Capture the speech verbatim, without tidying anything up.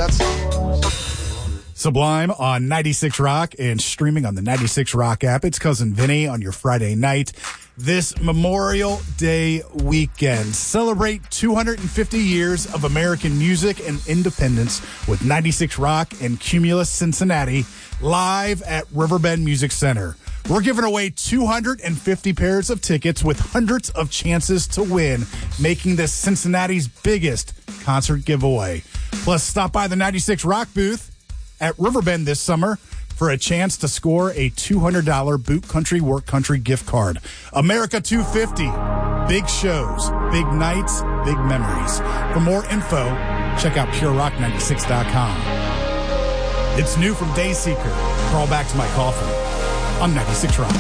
That's Sublime on ninety-six Rock and streaming on the ninety-six Rock app. It's Cousin Vinny on your Friday night. This Memorial Day weekend, celebrate two hundred fifty years of American music and independence with ninety-six Rock and Cumulus Cincinnati live at Riverbend Music Center. We're giving away two hundred fifty pairs of tickets with hundreds of chances to win, making this Cincinnati's biggest concert giveaway. Plus, stop by the ninety-six Rock booth at Riverbend this summer for a chance to score a two hundred dollars Boot Country Work Country gift card. America two fifty. Big shows, big nights, big memories. For more info, check out pure rock ninety-six dot com. It's new from Dayseeker. Crawl Back to My Coffin on ninety-six Rock.